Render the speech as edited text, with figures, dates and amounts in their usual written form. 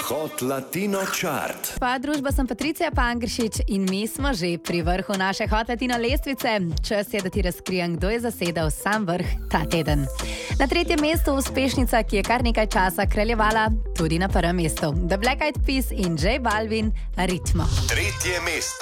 Hot Latino Chart. Pa družba sem Patricija Pangršič in mi smo že pri vrhu naše Hot Latino lestvice. Čas je, da ti razkrijem, kdo je zasedal sam vrh ta teden. Na 3. mestu uspešnica, ki je kar nekaj časa kraljevala tudi na 1. mestu. The Black Eyed Peas in J Balvin, Ritmo. 3. mesto.